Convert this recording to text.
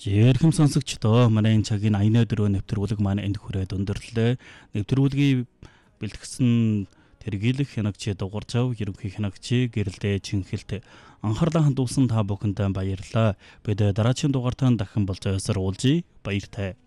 Ярхэм сонсогчдоо манай энэ цагийн 84 нэвтрүүлэг маань энд хүрээд өндөрлөө. Нэвтрүүлгийг бэлтгэсэн тэргийлэх хянагчид дугарчав, ерөнхий хянагчийг гэрэлдээ чинхэлт анхаарлаа хандуулсан та бүхэнд баярлалаа. Бид дараагийн дугаартаа дахин болж уулзъя. Баяртай.